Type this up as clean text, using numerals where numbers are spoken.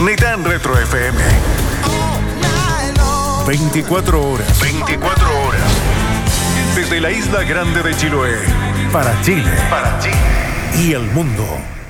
Nitán Retro FM. 24 horas. 24 horas. Desde la isla grande de Chiloé. Para Chile. Para Chile. Y el mundo.